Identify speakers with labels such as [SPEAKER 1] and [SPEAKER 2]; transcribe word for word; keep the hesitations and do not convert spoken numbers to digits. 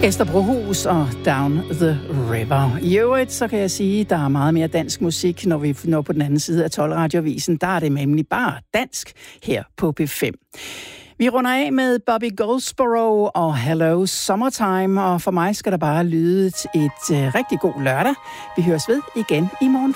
[SPEAKER 1] Esther Brohus og Down the River. I øvrigt, så kan jeg sige, at der er meget mere dansk musik, når vi når på den anden side af tolv Radioavisen. Der er det nemlig bare dansk her på P fem. Vi runder af med Bobby Goldsboro og Hello Summertime, og for mig skal der bare lyde et, et uh, rigtig god lørdag. Vi høres ved igen i morgen.